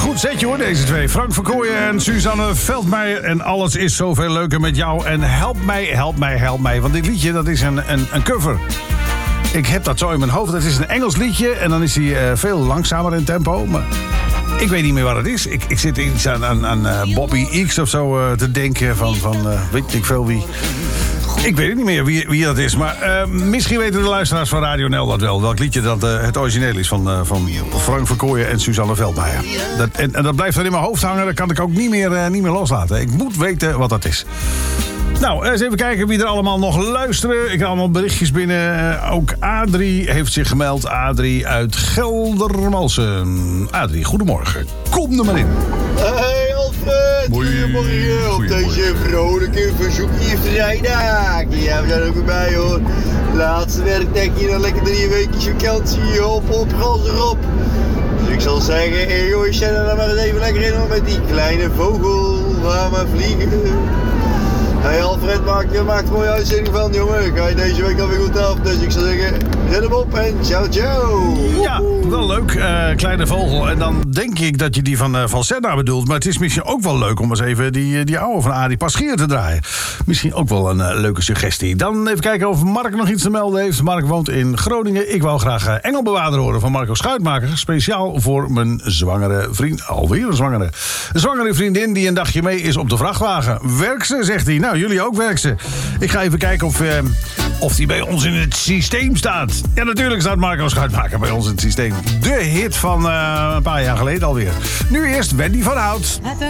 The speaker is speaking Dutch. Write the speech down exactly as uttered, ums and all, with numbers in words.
Goed zetje hoor, deze twee. Frank Verkooyen en Suzanne Veldmeijer. En alles is zoveel leuker met jou. En help mij, help mij, help mij. Want dit liedje, dat is een, een, een cover. Ik heb dat zo in mijn hoofd. Het is een Engels liedje. En dan is hij uh, veel langzamer in tempo. Maar ik weet niet meer wat het is. Ik, ik zit iets aan, aan, aan uh, Bobby X of zo uh, te denken. Van, van uh, weet ik veel wie. Ik weet niet meer wie, wie dat is. Maar uh, misschien weten de luisteraars van Radio N L dat wel. Welk liedje dat uh, het origineel is van, uh, van Frank Verkooyen en Suzanne Veldmeijer. Dat, en, en dat blijft dan in mijn hoofd hangen. Dat kan ik ook niet meer, uh, niet meer loslaten. Ik moet weten wat dat is. Nou, eens even kijken wie er allemaal nog luisteren. Ik heb allemaal berichtjes binnen. Uh, ook Adrie heeft zich gemeld. Adrie uit Geldermalsen. Adrie, goedemorgen. Kom er maar in. Hey Alfred, goedemorgen op deze vrolijke verzoekje vrijdag. Ja, we zijn ook erbij hoor. Laatste werkdekje, dan lekker drie weekjes vakantie. Hop, op, gas erop. Dus ik zal zeggen, hey jongens, zet er dan maar eens even lekker in hoor, met die kleine vogel. Ga maar vliegen. Hey Alfred, maak, maak er mooie uitzending van, jongen. Ga je deze week alweer goed af. Dus ik zou zeggen, red hem op en ciao, ciao. Ja, wel leuk. Uh, kleine vogel. En dan denk ik dat je die van, uh, van Senna bedoelt. Maar het is misschien ook wel leuk om eens even die, die oude van Arie Paschier te draaien. Misschien ook wel een uh, leuke suggestie. Dan even kijken of Mark nog iets te melden heeft. Mark woont in Groningen. Ik wou graag uh, Engelbewaarder horen van Marco Schuitmaker. Speciaal voor mijn zwangere vriend. Alweer een zwangere. Een zwangere vriendin die een dagje mee is op de vrachtwagen. Werk ze, zegt hij. Nou, jullie ook werk ze. Ik ga even kijken of, uh, of die bij ons in het systeem staat. Ja, natuurlijk staat Marco Schuitmaker bij ons in het systeem. De hit van uh, een paar jaar geleden alweer. Nu eerst Wendy van Hout.